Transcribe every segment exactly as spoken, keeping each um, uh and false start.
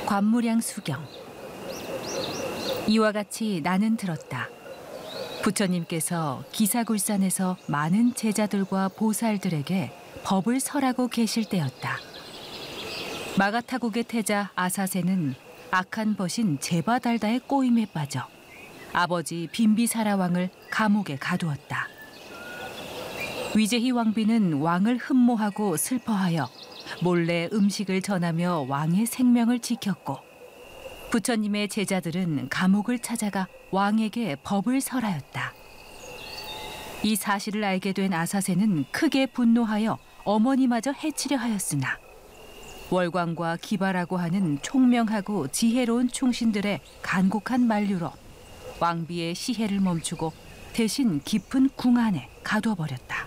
관무량 수경. 이와 같이 나는 들었다. 부처님께서 기사굴산에서 많은 제자들과 보살들에게 법을 설하고 계실 때였다. 마가타국의 태자 아사세는 악한 벗인 제바달다의 꼬임에 빠져 아버지 빈비사라 왕을 감옥에 가두었다. 위제희 왕비는 왕을 흠모하고 슬퍼하여 몰래 음식을 전하며 왕의 생명을 지켰고, 부처님의 제자들은 감옥을 찾아가 왕에게 법을 설하였다. 이 사실을 알게 된 아사세는 크게 분노하여 어머니마저 해치려 하였으나 월광과 기바라고 하는 총명하고 지혜로운 충신들의 간곡한 만류로 왕비의 시해를 멈추고 대신 깊은 궁 안에 가둬버렸다.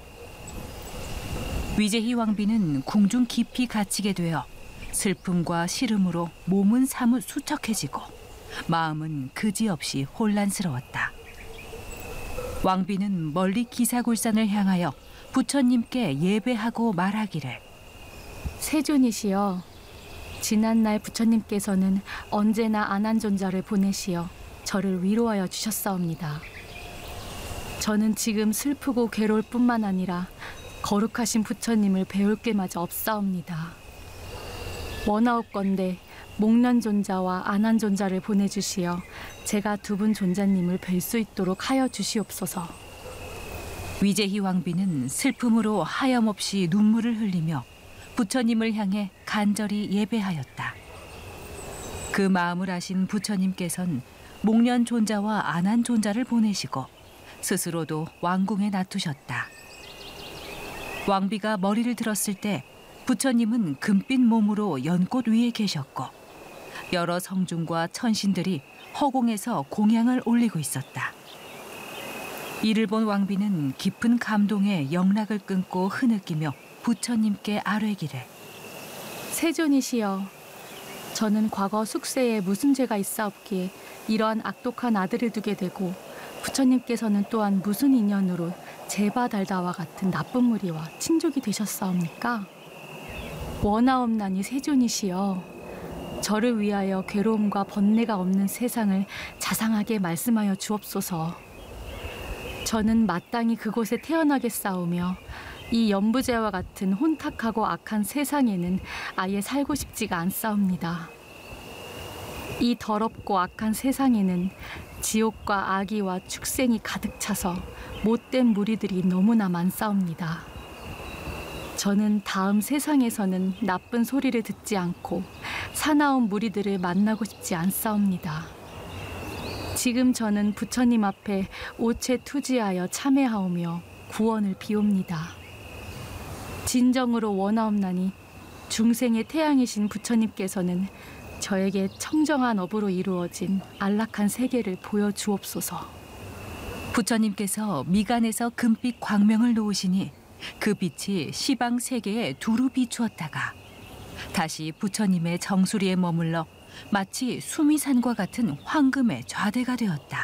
위제희 왕비는 궁중 깊이 갇히게 되어 슬픔과 시름으로 몸은 사뭇 수척해지고 마음은 그지없이 혼란스러웠다. 왕비는 멀리 기사굴산을 향하여 부처님께 예배하고 말하기를, 세존이시여, 지난날 부처님께서는 언제나 안한존자를 보내시어 저를 위로하여 주셨사옵니다. 저는 지금 슬프고 괴로울 뿐만 아니라 거룩하신 부처님을 배울 게마저 없사옵니다. 원하옵건대 목련존자와 안한존자를 보내주시어 제가 두 분 존자님을 뵐 수 있도록 하여 주시옵소서. 위제희 왕비는 슬픔으로 하염없이 눈물을 흘리며 부처님을 향해 간절히 예배하였다. 그 마음을 아신 부처님께서는 목련존자와 안한존자를 보내시고 스스로도 왕궁에 놔두셨다. 왕비가 머리를 들었을 때 부처님은 금빛 몸으로 연꽃 위에 계셨고 여러 성중과 천신들이 허공에서 공양을 올리고 있었다. 이를 본 왕비는 깊은 감동에 영락을 끊고 흐느끼며 부처님께 아뢰기를, 세존이시여, 저는 과거 숙세에 무슨 죄가 있사옵기에 이러한 악독한 아들을 두게 되고 부처님께서는 또한 무슨 인연으로 제바달다와 같은 나쁜 무리와 친족이 되셨사옵니까? 원하옵나니 세존이시여, 저를 위하여 괴로움과 번뇌가 없는 세상을 자상하게 말씀하여 주옵소서. 저는 마땅히 그곳에 태어나겠사오며 이 연부제와 같은 혼탁하고 악한 세상에는 아예 살고 싶지가 않사옵니다. 이 더럽고 악한 세상에는 지옥과 악의와 축생이 가득 차서 못된 무리들이 너무나 많사옵니다. 저는 다음 세상에서는 나쁜 소리를 듣지 않고 사나운 무리들을 만나고 싶지 않사옵니다. 지금 저는 부처님 앞에 오체투지하여 참회하오며 구원을 비옵니다. 진정으로 원하옵나니 중생의 태양이신 부처님께서는 저에게 청정한 업으로 이루어진 안락한 세계를 보여주옵소서. 부처님께서 미간에서 금빛 광명을 놓으시니 그 빛이 시방 세계에 두루 비추었다가 다시 부처님의 정수리에 머물러 마치 수미산과 같은 황금의 좌대가 되었다.